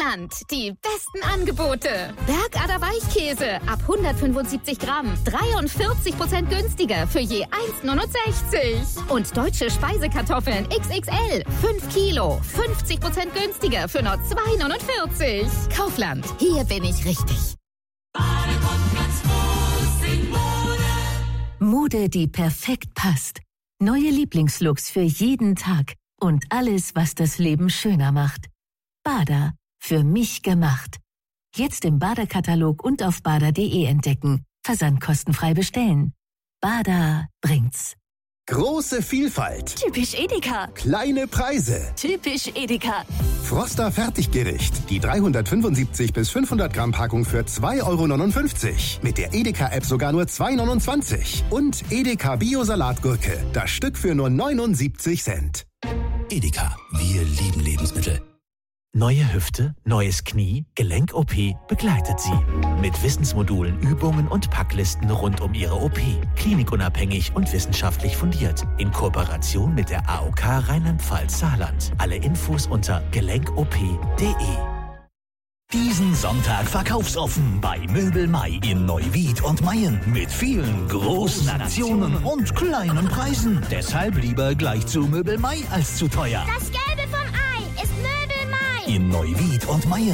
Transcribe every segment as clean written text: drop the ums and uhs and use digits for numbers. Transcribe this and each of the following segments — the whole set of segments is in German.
Kaufland, die besten Angebote. Bergader Weichkäse ab 175 Gramm, 43% günstiger für je 1,69. Und deutsche Speisekartoffeln XXL, 5 Kilo, 50% günstiger für nur 2,49. Kaufland, hier bin ich richtig. Mode, die perfekt passt. Neue Lieblingslooks für jeden Tag. Und alles, was das Leben schöner macht. Bada, für mich gemacht. Jetzt im Bada-Katalog und auf bada.de entdecken. Versand kostenfrei bestellen. Bada bringt's. Große Vielfalt. Typisch Edeka. Kleine Preise. Typisch Edeka. Froster Fertiggericht. Die 375 bis 500 Gramm Packung für 2,59 €. Mit der Edeka-App sogar nur 2,29 €. Und Edeka Bio-Salatgurke. Das Stück für nur 79 Cent. Edeka, wir lieben Lebensmittel. Neue Hüfte, neues Knie, Gelenk-OP begleitet Sie. Mit Wissensmodulen, Übungen und Packlisten rund um Ihre OP. Klinikunabhängig und wissenschaftlich fundiert. In Kooperation mit der AOK Rheinland-Pfalz-Saarland. Alle Infos unter gelenkop.de. Diesen Sonntag verkaufsoffen bei Möbel Mai in Neuwied und Mayen mit vielen großen Aktionen und kleinen Preisen. Deshalb lieber gleich zu Möbel Mai als zu teuer. Das Gelbe vom Ei ist Möbel Mai. In Neuwied und Mayen.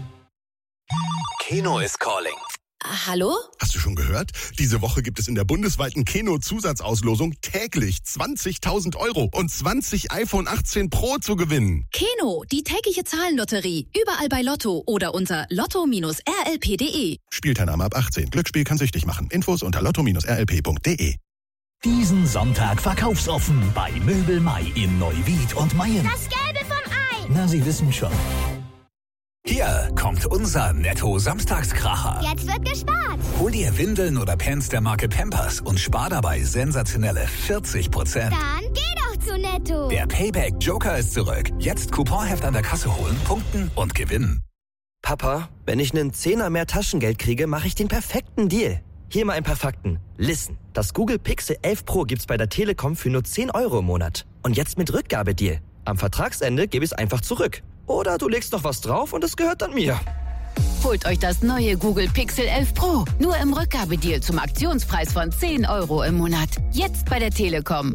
Keno is calling. Hallo? Hast du schon gehört? Diese Woche gibt es in der bundesweiten Keno-Zusatzauslosung täglich 20.000 € und 20 iPhone 18 Pro zu gewinnen. Keno, die tägliche Zahlenlotterie. Überall bei Lotto oder unter lotto-rlp.de. Spielteilnahme ab 18. Glücksspiel kann süchtig machen. Infos unter lotto-rlp.de. Diesen Sonntag verkaufsoffen bei Möbel Mai in Neuwied und Mayen. Das Gelbe vom Ei. Na, Sie wissen schon. Hier kommt unser Netto-Samstagskracher. Jetzt wird gespart. Hol dir Windeln oder Pants der Marke Pampers und spar dabei sensationelle 40%. Dann geh doch zu Netto. Der Payback Joker ist zurück. Jetzt Couponheft an der Kasse holen, punkten und gewinnen. Papa, wenn ich einen Zehner mehr Taschengeld kriege, mache ich den perfekten Deal. Hier mal ein paar Fakten. Listen, das Google Pixel 11 Pro gibt's bei der Telekom für nur 10 € im Monat. Und jetzt mit Rückgabedeal. Am Vertragsende gebe ich es einfach zurück. Oder du legst noch was drauf und es gehört dann mir. Holt euch das neue Google Pixel 11 Pro. Nur im Rückgabedeal zum Aktionspreis von 10 € im Monat. Jetzt bei der Telekom.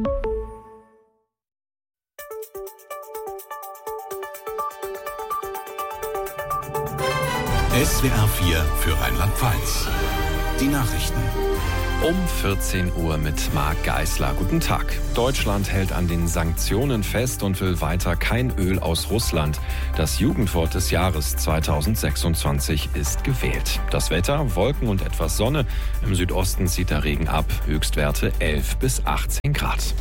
SWR 4 für Rheinland-Pfalz. Die Nachrichten. Um 14 Uhr mit Marc Geisler. Guten Tag. Deutschland hält an den Sanktionen fest und will weiter kein Öl aus Russland. Das Jugendwort des Jahres 2026 ist gewählt. Das Wetter, Wolken und etwas Sonne. Im Südosten zieht der Regen ab. Höchstwerte 11 bis 18 Grad.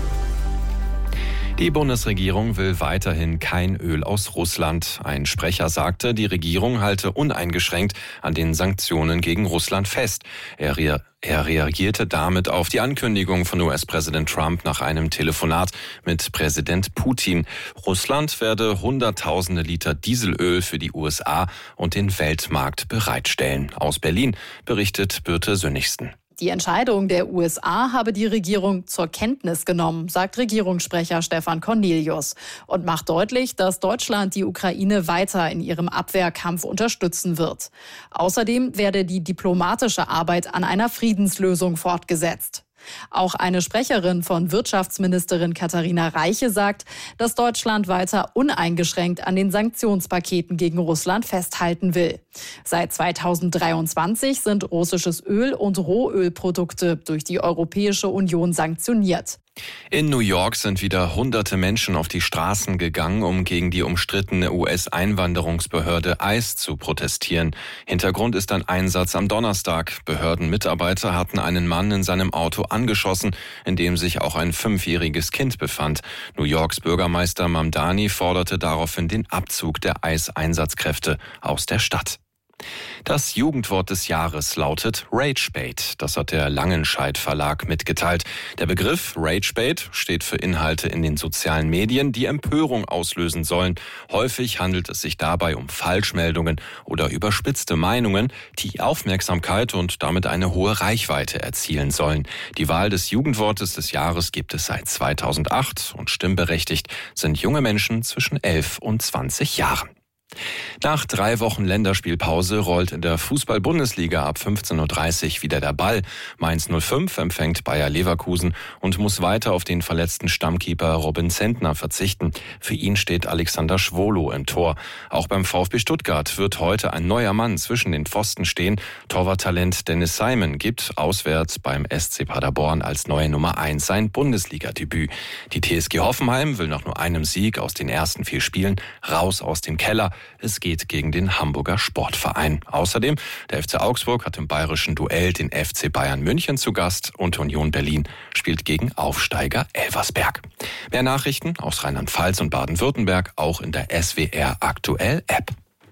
Die Bundesregierung will weiterhin kein Öl aus Russland. Ein Sprecher sagte, die Regierung halte uneingeschränkt an den Sanktionen gegen Russland fest. Er reagierte damit auf die Ankündigung von US-Präsident Trump nach einem Telefonat mit Präsident Putin. Russland werde Hunderttausende Liter Dieselöl für die USA und den Weltmarkt bereitstellen. Aus Berlin berichtet Birte Sönnigsen. Die Entscheidung der USA habe die Regierung zur Kenntnis genommen, sagt Regierungssprecher Stefan Cornelius und macht deutlich, dass Deutschland die Ukraine weiter in ihrem Abwehrkampf unterstützen wird. Außerdem werde die diplomatische Arbeit an einer Friedenslösung fortgesetzt. Auch eine Sprecherin von Wirtschaftsministerin Katharina Reiche sagt, dass Deutschland weiter uneingeschränkt an den Sanktionspaketen gegen Russland festhalten will. Seit 2023 sind russisches Öl und Rohölprodukte durch die Europäische Union sanktioniert. In New York sind wieder hunderte Menschen auf die Straßen gegangen, um gegen die umstrittene US-Einwanderungsbehörde ICE zu protestieren. Hintergrund ist ein Einsatz am Donnerstag. Behördenmitarbeiter hatten einen Mann in seinem Auto angeschossen, in dem sich auch ein 5-jähriges Kind befand. New Yorks Bürgermeister Mamdani forderte daraufhin den Abzug der ICE-Einsatzkräfte aus der Stadt. Das Jugendwort des Jahres lautet Ragebait. Das hat der Langenscheidt Verlag mitgeteilt. Der Begriff Ragebait steht für Inhalte in den sozialen Medien, die Empörung auslösen sollen. Häufig handelt es sich dabei um Falschmeldungen oder überspitzte Meinungen, die Aufmerksamkeit und damit eine hohe Reichweite erzielen sollen. Die Wahl des Jugendwortes des Jahres gibt es seit 2008 und stimmberechtigt sind junge Menschen zwischen 11 und 20 Jahren. Nach 3 Wochen Länderspielpause rollt in der Fußball-Bundesliga ab 15.30 Uhr wieder der Ball. Mainz 05 empfängt Bayer Leverkusen und muss weiter auf den verletzten Stammkeeper Robin Zentner verzichten. Für ihn steht Alexander Schwolo im Tor. Auch beim VfB Stuttgart wird heute ein neuer Mann zwischen den Pfosten stehen. Torwarttalent Dennis Simon gibt auswärts beim SC Paderborn als neue Nummer 1 sein Bundesliga-Debüt. Die TSG Hoffenheim will nach nur einem Sieg aus den ersten 4 Spielen raus aus dem Keller. Es geht gegen den Hamburger Sportverein. Außerdem, der FC Augsburg hat im bayerischen Duell den FC Bayern München zu Gast und Union Berlin spielt gegen Aufsteiger Elversberg. Mehr Nachrichten aus Rheinland-Pfalz und Baden-Württemberg auch in der SWR Aktuell App.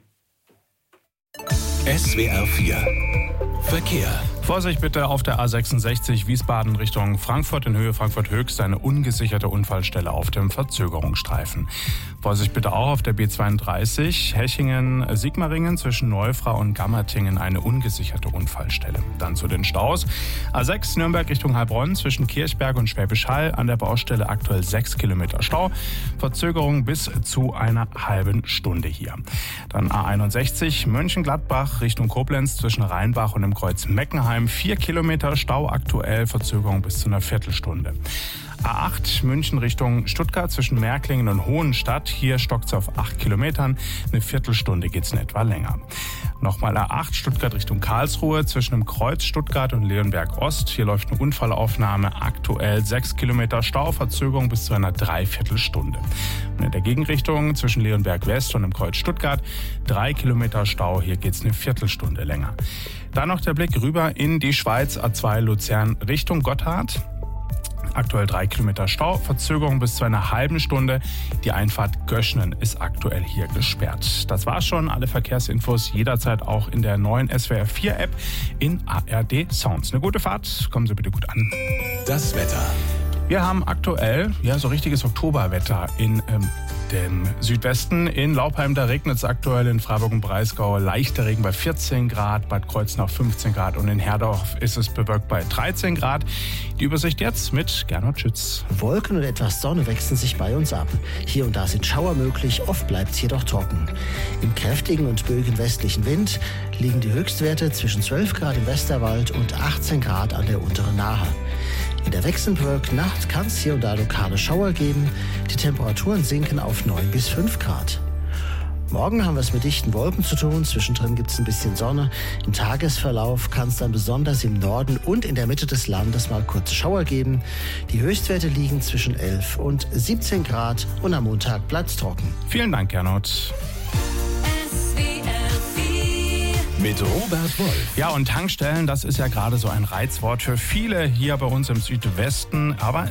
SWR 4 Verkehr. Vorsicht bitte auf der A66 Wiesbaden Richtung Frankfurt in Höhe Frankfurt Höchst eine ungesicherte Unfallstelle auf dem Verzögerungsstreifen. Vorsicht bitte auch auf der B32 Hechingen-Sigmaringen zwischen Neufrau und Gammertingen eine ungesicherte Unfallstelle. Dann zu den Staus. A6 Nürnberg Richtung Heilbronn zwischen Kirchberg und Schwäbisch Hall an der Baustelle aktuell 6 Kilometer Stau. Verzögerung bis zu einer halben Stunde hier. Dann A61 Mönchengladbach Richtung Koblenz zwischen Rheinbach und dem Kreuz Meckenheim 4 Kilometer Stau aktuell, Verzögerung bis zu einer Viertelstunde. A8 München Richtung Stuttgart zwischen Märklingen und Hohenstadt. Hier stockt es auf 8 Kilometern. Eine Viertelstunde geht es in etwa länger. Nochmal A8 Stuttgart Richtung Karlsruhe zwischen dem Kreuz Stuttgart und Leonberg Ost. Hier läuft eine Unfallaufnahme. Aktuell 6 Kilometer Stau, Verzögerung bis zu einer Dreiviertelstunde. Und in der Gegenrichtung zwischen Leonberg West und dem Kreuz Stuttgart 3 Kilometer Stau. Hier geht es eine Viertelstunde länger. Dann noch der Blick rüber in die Schweiz, A2 Luzern Richtung Gotthard. Aktuell 3 Kilometer Stau, Verzögerung bis zu einer halben Stunde. Die Einfahrt Göschnen ist aktuell hier gesperrt. Das war's schon. Alle Verkehrsinfos jederzeit auch in der neuen SWR 4 App in ARD Sounds. Eine gute Fahrt. Kommen Sie bitte gut an. Das Wetter. Wir haben aktuell so richtiges Oktoberwetter in dem Südwesten. In Laupheim, da regnet es aktuell, in Freiburg und Breisgau leichter Regen bei 14 Grad, Bad Kreuznach 15 Grad und in Herdorf ist es bewölkt bei 13 Grad. Die Übersicht jetzt mit Gernot Schütz. Wolken und etwas Sonne wechseln sich bei uns ab. Hier und da sind Schauer möglich, oft bleibt es jedoch trocken. Im kräftigen und böigen westlichen Wind liegen die Höchstwerte zwischen 12 Grad im Westerwald und 18 Grad an der unteren Nahe. In der Vexenburg-Nacht kann es hier und da lokale Schauer geben. Die Temperaturen sinken auf 9 bis 5 Grad. Morgen haben wir es mit dichten Wolken zu tun. Zwischendrin gibt es ein bisschen Sonne. Im Tagesverlauf kann es dann besonders im Norden und in der Mitte des Landes mal kurze Schauer geben. Die Höchstwerte liegen zwischen 11 und 17 Grad und am Montag bleibt es trocken. Vielen Dank, Gernot. Mit Robert Wolf. Ja, und Tankstellen, das ist ja gerade so ein Reizwort für viele hier bei uns im Südwesten. Aber